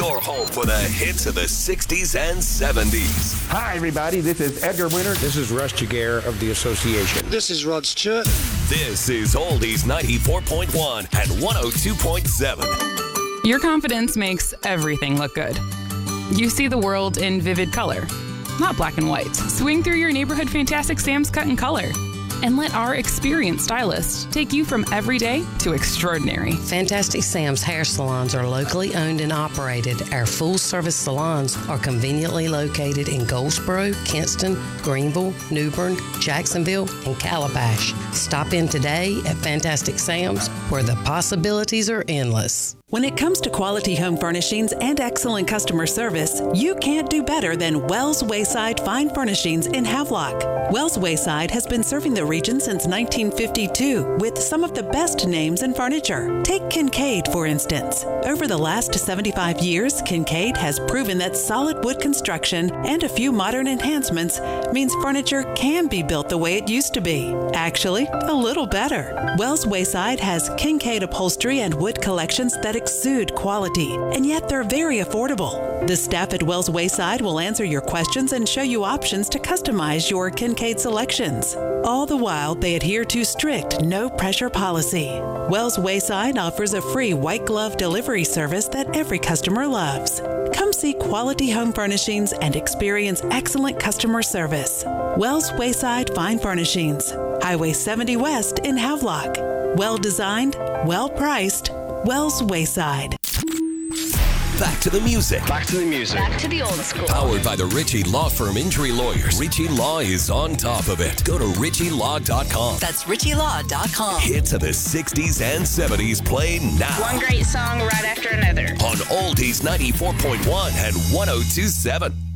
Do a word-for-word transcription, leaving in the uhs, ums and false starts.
Your home for the hits of the sixties and seventies. Hi, everybody. This is Edgar Winter. This is Russ Jaguar of the Association. This is Rod Stewart. This is Oldies ninety-four point one and one oh two point seven. Your confidence makes everything look good. You see the world in vivid color, not black and white. Swing through your neighborhood Fantastic Sam's cut in color. And let our experienced stylists take you from everyday to extraordinary. Fantastic Sam's hair salons are locally owned and operated. Our full-service salons are conveniently located in Goldsboro, Kinston, Greenville, New Bern, Jacksonville, and Calabash. Stop in today at Fantastic Sam's, where the possibilities are endless. When it comes to quality home furnishings and excellent customer service, you can't do better than Wells Wayside Fine Furnishings in Havelock. Wells Wayside has been serving the region since nineteen fifty-two with some of the best names in furniture. Take Kincaid, for instance. Over the last seventy-five years, Kincaid has proven that solid wood construction and a few modern enhancements means furniture can be built the way it used to be. Actually, a little better. Wells Wayside has Kincaid upholstery and wood collections that exude quality, and yet they're very affordable. The staff at Wells Wayside will answer your questions and show you options to customize your Kincaid selections. All the while, they adhere to strict no-pressure policy. Wells Wayside offers a free white glove delivery service that every customer loves. Come see quality home furnishings and experience excellent customer service. Wells Wayside Fine Furnishings, Highway seventy West in Havelock. Well-designed, well-priced, Wells Wayside. Back to the music. Back to the music. Back to the old school. Powered by the Ritchie Law Firm Injury Lawyers. Ritchie Law is on top of it. Go to ritchie law dot com. That's ritchie law dot com. Hits of the sixties and seventies play now. One great song right after another. On Oldies ninety-four point one and one oh two point seven.